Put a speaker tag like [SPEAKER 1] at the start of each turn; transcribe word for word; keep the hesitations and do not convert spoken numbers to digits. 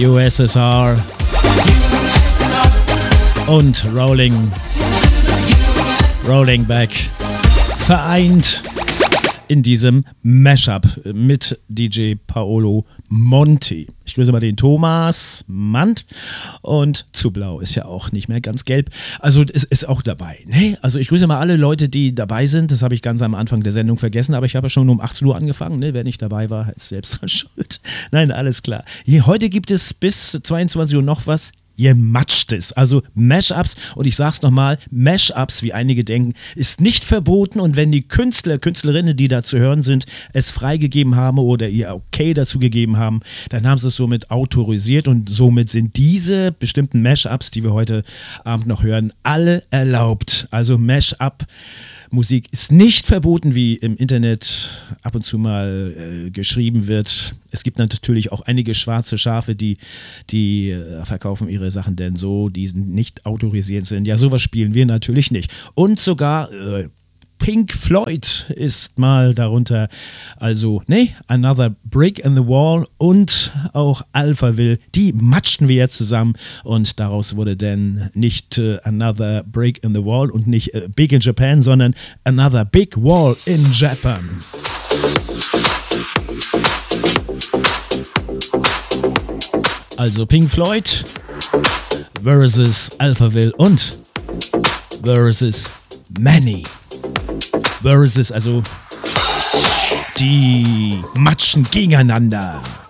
[SPEAKER 1] U S S R und Rolling, Rolling Back vereint in diesem Mashup mit D J Paolo Monti. Ich grüße mal den Thomas Mand und zu blau ist ja auch nicht mehr ganz gelb. Also es ist auch dabei. Ne? Also ich grüße mal alle Leute, die dabei sind. Das habe ich ganz am Anfang der Sendung vergessen, aber ich habe schon um achtzehn Uhr angefangen. Ne? Wer nicht dabei war, ist selbst dran schuld. Nein, alles klar. Hier, heute gibt es bis zweiundzwanzig Uhr noch was. Ihr matscht es, also Mashups, und ich sag's nochmal, Mashups, wie einige denken, ist nicht verboten, und wenn die Künstler, Künstlerinnen, die da zu hören sind, es freigegeben haben oder ihr Okay dazu gegeben haben, dann haben sie es somit autorisiert, und somit sind diese bestimmten Mashups, die wir heute Abend noch hören, alle erlaubt. Also Mashup Musik ist nicht verboten, wie im Internet ab und zu mal äh, geschrieben wird. Es gibt natürlich auch einige schwarze Schafe, die, die äh, verkaufen ihre Sachen denn so, die nicht autorisiert sind. Ja, sowas spielen wir natürlich nicht. Und sogar äh, Pink Floyd ist mal darunter, also, ne, Another Brick in the Wall und auch Alphaville, die matschten wir jetzt zusammen, und daraus wurde dann nicht äh, Another Brick in the Wall und nicht äh, Big in Japan, sondern Another Big Wall in Japan. Also Pink Floyd versus Alphaville und versus Manny. Versus, also die matschen gegeneinander.